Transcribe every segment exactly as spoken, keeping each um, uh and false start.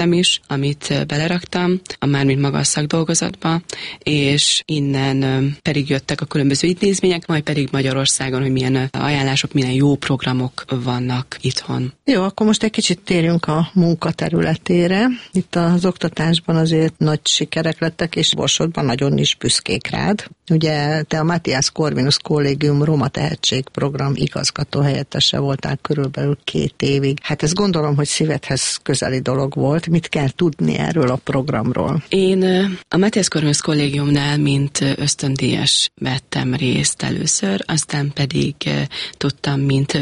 is, amit beleraktam, a mármint maga a szakdolgozatba, és innen pedig jöttek a különböző intézmények, majd pedig Magyarországon, hogy milyen ajánlások, milyen jó programok vannak itthon. Jó, akkor most egy kicsit térjünk a munkaterületére. Itt az oktatásban azért nagy sikerek lettek, és Borsodban nagyon is büszkék rád. Ugye te a Matthias Corvinus Kollégium Roma Tehetség Program igazgató helyettese voltál körülbelül két évig. Hát ezt gondolom, hogy szívedhez közeli dolog volt. Mit kell tudni erről a programról? Én a Matthias Corvinus Kollégiumnál, mint ösztöndíjas vettem részt először, aztán pedig tudtam, mint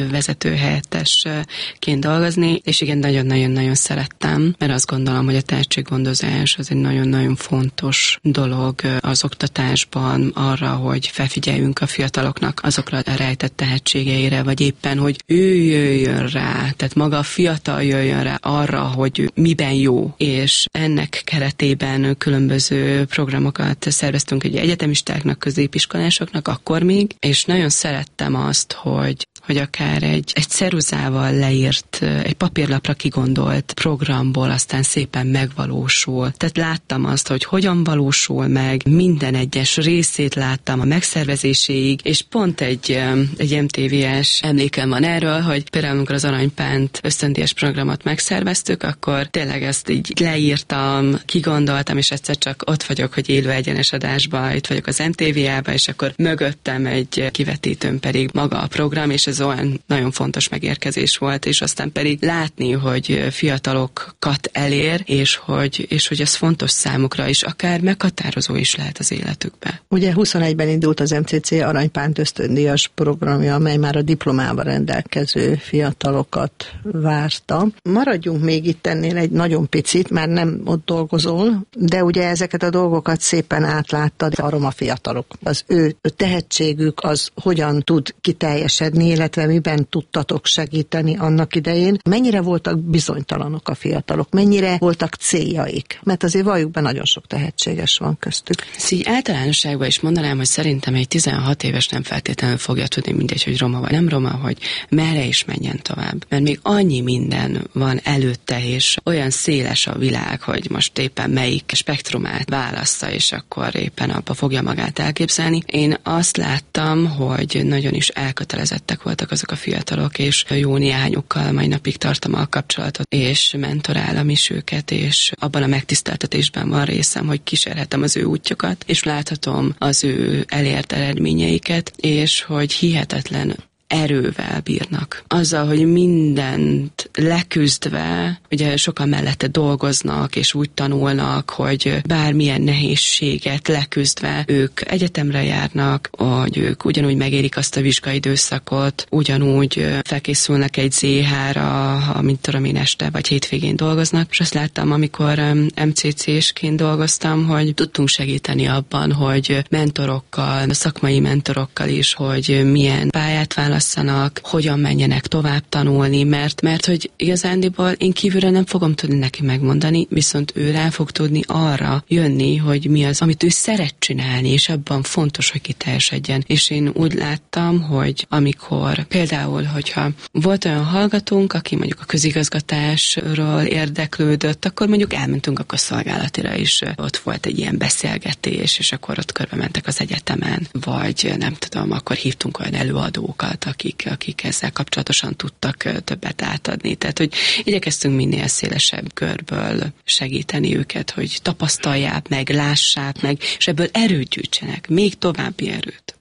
vezetőhelyettesként dolgozni, és igen, nagyon-nagyon-nagyon szerettem, mert azt gondolom, hogy a tehetséggondozás az egy nagyon-nagyon fontos dolog az oktatásban, arra, hogy felfigyeljünk a fiataloknak azokra a rejtett tehetségeire, vagy éppen, hogy ő jöjjön rá, tehát maga a fiatal jöjjön rá arra, hogy miben jó, és ennek keretében különböző programokat szerveztünk egy egyetemistáknak, középiskolásoknak, akkor még, és nagyon szerettem azt, hogy hogy akár egy, egy ceruzával leírt, egy papírlapra kigondolt programból aztán szépen megvalósul. Tehát láttam azt, hogy hogyan valósul meg, minden egyes részét láttam a megszervezéséig, és pont egy, egy em té vé-es emlékem van erről, hogy például amikor az Aranypánt ösztöndíjas programot megszerveztük, akkor tényleg ezt így leírtam, kigondoltam, és egyszer csak ott vagyok, hogy élő egyenes adásban, itt vagyok az em té vé-ában, és akkor mögöttem egy kivetítőn pedig maga a program, és ez olyan nagyon fontos megérkezés volt, és aztán pedig látni, hogy fiatalokat elér, és hogy, és hogy ez fontos számukra, és akár meghatározó is lehet az életükbe. Ugye huszonegyben indult az em cé cé Aranypánt ösztöndíjas programja, amely már a diplomával rendelkező fiatalokat várta. Maradjunk még itt ennél egy nagyon picit, már nem ott dolgozol, de ugye ezeket a dolgokat szépen átláttad, a roma fiatalok. Az ő tehetségük az hogyan tud kiteljesedni, illetve miben tudtatok segíteni annak idején. Mennyire voltak bizonytalanok a fiatalok? Mennyire voltak céljaik? Mert azért valljuk be, nagyon sok tehetséges van köztük. Ezt így általánosságban is mondanám, hogy szerintem egy tizenhat éves nem feltétlenül fogja tudni, mindegy, hogy roma vagy nem roma, hogy merre is menjen tovább. Mert még annyi minden van előtte, és olyan széles a világ, hogy most éppen melyik spektrumát válassza, és akkor éppen abba fogja magát elképzelni. Én azt láttam, hogy nagyon is elkötelezettek voltak azok a fiatalok, és jó néhányukkal mai napig tartom a kapcsolatot, és mentorálom is őket, és abban a megtiszteltetésben van részem, hogy kísérhetem az ő útjukat, és láthatom az ő elért eredményeiket, és hogy hihetetlen erővel bírnak. Azzal, hogy mindent leküzdve, ugye sokan mellette dolgoznak, és úgy tanulnak, hogy bármilyen nehézséget leküzdve ők egyetemre járnak, hogy ők ugyanúgy megérik azt a vizsgaidőszakot, ugyanúgy felkészülnek egy zé há-ra, mint tudom én este vagy hétvégén dolgoznak, és azt láttam, amikor em cé cé-sként dolgoztam, hogy tudtunk segíteni abban, hogy mentorokkal, szakmai mentorokkal is, hogy milyen pályát választanak, hogyan menjenek tovább tanulni, mert, mert hogy igazándiból én kívülről nem fogom tudni neki megmondani, viszont ő rá fog tudni arra jönni, hogy mi az, amit ő szeret csinálni, és abban fontos, hogy kiteljesedjen. És én úgy láttam, hogy amikor például, hogyha volt olyan hallgatónk, aki mondjuk a közigazgatásról érdeklődött, akkor mondjuk elmentünk a közszolgálatira is. Ott volt egy ilyen beszélgetés, és akkor ott körbe mentek az egyetemen, vagy nem tudom, akkor hívtunk olyan előadókat, akik, akik ezzel kapcsolatosan tudtak többet átadni. Tehát, hogy igyekeztünk minél szélesebb körből segíteni őket, hogy tapasztalják meg, lássák meg, és ebből erőt gyűjtsenek, még további erőt.